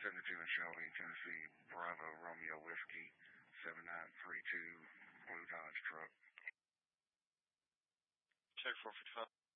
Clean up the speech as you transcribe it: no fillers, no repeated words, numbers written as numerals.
72 in Shelby, Tennessee, Bravo, Romeo Whiskey, 7932, Blue Dodge truck. Check 455.